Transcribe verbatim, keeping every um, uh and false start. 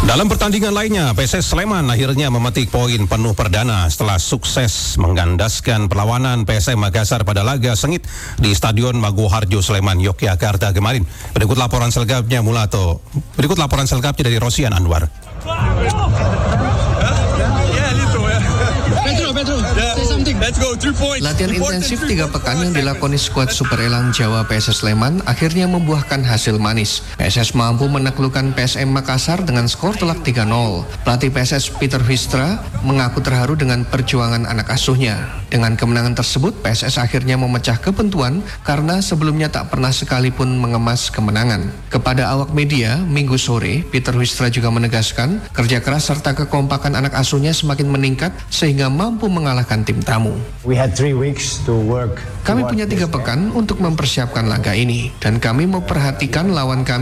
Dalam pertandingan lainnya, P S S Sleman akhirnya memetik poin penuh perdana setelah sukses menggandaskan perlawanan P S M Makassar pada laga sengit di Stadion Maguwoharjo Sleman, Yogyakarta kemarin. Berikut laporan selengkapnya Mulato. Berikut laporan selengkapnya dari Rosian Anwar. Latihan intensif tiga pekan yang dilakoni skuad Super Elang Jawa P S S Sleman akhirnya membuahkan hasil manis. P S S mampu menaklukkan P S M Makassar dengan skor telak tiga nol. Pelatih P S S Peter Wistra mengaku terharu dengan perjuangan anak asuhnya. Dengan kemenangan tersebut, P S S akhirnya memecah kebentuan karena sebelumnya tak pernah sekalipun mengemas kemenangan. Kepada awak media, Minggu sore, Peter Wistra juga menegaskan kerja keras serta kekompakan anak asuhnya semakin meningkat sehingga mampu mengalahkan tim tamu. Kami punya tiga pekan untuk mempersiapkan laga ini dan kami memperhatikan lawan kami